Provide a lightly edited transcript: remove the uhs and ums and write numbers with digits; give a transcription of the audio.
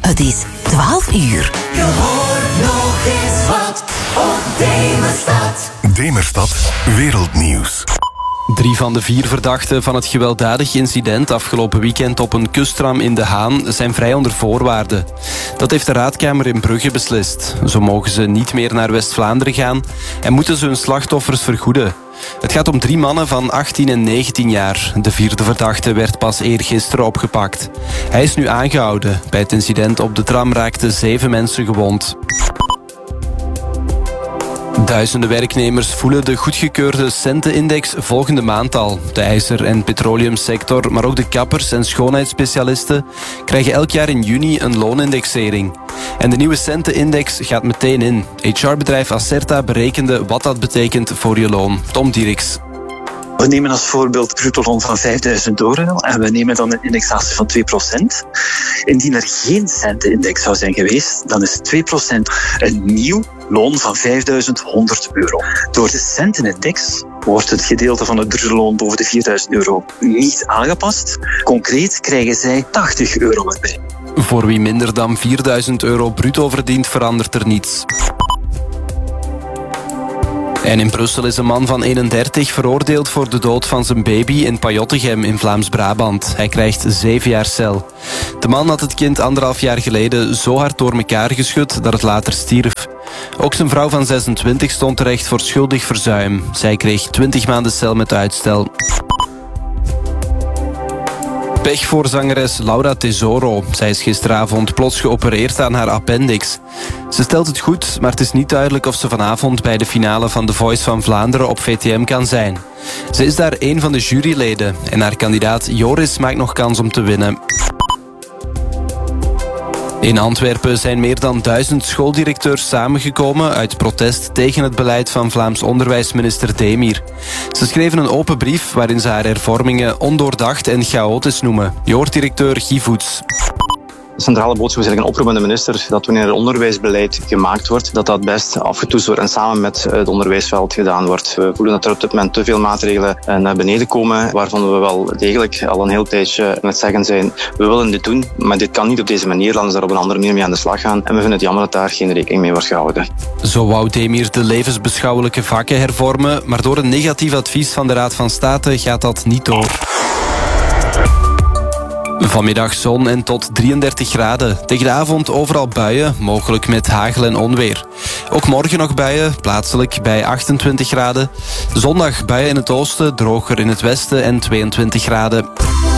Het is 12 uur. Je hoort nog eens wat op Demerstad. Demerstad Wereldnieuws. 3 van de 4 verdachten van het gewelddadig incident afgelopen weekend op een kustram in De Haan zijn vrij onder voorwaarden. Dat heeft de Raadkamer in Brugge beslist. Zo mogen ze niet meer naar West-Vlaanderen gaan en moeten ze hun slachtoffers vergoeden. Het gaat om 3 mannen van 18 en 19 jaar. De 4e verdachte werd pas eergisteren opgepakt. Hij is nu aangehouden. Bij het incident op de tram raakten 7 mensen gewond. Duizenden werknemers voelen de goedgekeurde centenindex volgende maand al. De ijzer- en petroleumsector, maar ook de kappers en schoonheidsspecialisten krijgen elk jaar in juni een loonindexering. En de nieuwe centenindex gaat meteen in. HR-bedrijf Acerta berekende wat dat betekent voor je loon. Tom Dieriks. We nemen als voorbeeld bruto-loon van €5.000 en we nemen dan een indexatie van 2%. Indien er geen centenindex zou zijn geweest, dan is 2% een nieuw loon van €5.100. Door de centenindex wordt het gedeelte van het bruto-loon boven de €4.000 niet aangepast. Concreet krijgen zij €80 erbij. Voor wie minder dan €4.000 bruto verdient, verandert er niets. En in Brussel is een man van 31 veroordeeld voor de dood van zijn baby in Pajottegem in Vlaams-Brabant. Hij krijgt 7 jaar cel. De man had het kind 1,5 jaar geleden zo hard door elkaar geschud dat het later stierf. Ook zijn vrouw van 26 stond terecht voor schuldig verzuim. Zij kreeg 20 maanden cel met uitstel. Pech voor zangeres Laura Tesoro. Zij is gisteravond plots geopereerd aan haar appendix. Ze stelt het goed, maar het is niet duidelijk of ze vanavond bij de finale van The Voice van Vlaanderen op VTM kan zijn. Ze is daar een van de juryleden en haar kandidaat Joris maakt nog kans om te winnen. In Antwerpen zijn meer dan 1000 schooldirecteurs samengekomen uit protest tegen het beleid van Vlaams onderwijsminister Demir. Ze schreven een open brief waarin ze haar hervormingen ondoordacht en chaotisch noemen. Je hoort directeur Guy Voets. De centrale boodschap is eigenlijk een oproep aan de minister dat wanneer er onderwijsbeleid gemaakt wordt, dat best afgetoetst wordt en samen met het onderwijsveld gedaan wordt. We voelen dat er op dit moment te veel maatregelen naar beneden komen, waarvan we wel degelijk al een heel tijdje aan het zeggen zijn, we willen dit doen, maar dit kan niet op deze manier, laten we daar op een andere manier mee aan de slag gaan. En we vinden het jammer dat daar geen rekening mee wordt gehouden. Zo wou Demir de levensbeschouwelijke vakken hervormen, maar door een negatief advies van de Raad van State gaat dat niet door. Vanmiddag zon en tot 33 graden. Tegen de avond overal buien, mogelijk met hagel en onweer. Ook morgen nog buien, plaatselijk bij 28 graden. Zondag buien in het oosten, droger in het westen en 22 graden.